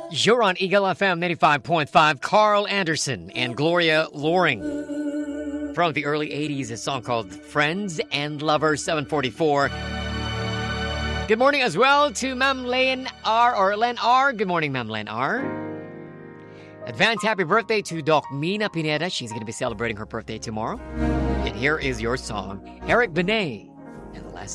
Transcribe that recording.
You're on Eagle FM 95.5. Carl Anderson and Gloria Loring. From the early 80s, a song called Friends and Lovers, 744. Good morning as well to Ma'am Len R. Good morning, Ma'am Len R. Advance happy birthday to Doc Mina Pineda. She's going to be celebrating her birthday tomorrow. And here is your song, Eric Benet and the Last